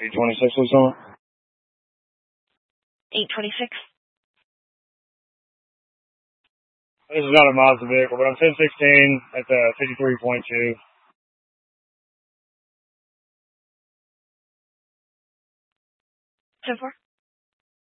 826 or something? 826. This is not a Mazda vehicle, but I'm 1016 at the 53.2. 10-4.